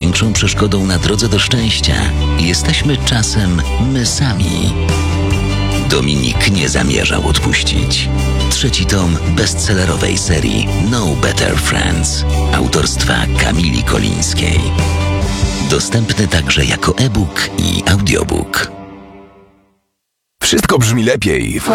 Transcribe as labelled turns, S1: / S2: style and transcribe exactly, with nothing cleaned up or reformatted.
S1: największą przeszkodą na drodze do szczęścia jesteśmy czasem my sami. Dominik nie zamierzał odpuścić. Trzeci tom bestsellerowej serii No Better Friends autorstwa Kamili Kolińskiej. Dostępny także jako e-book i audiobook.
S2: Wszystko brzmi lepiej w